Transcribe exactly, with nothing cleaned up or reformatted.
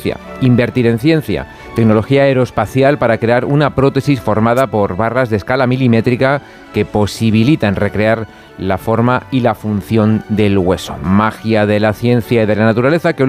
ciencia, invertir en ciencia, tecnología aeroespacial para crear una prótesis formada por barras de escala milimétrica que posibilitan recrear la forma y la función del hueso. Magia de la ciencia y de la naturaleza que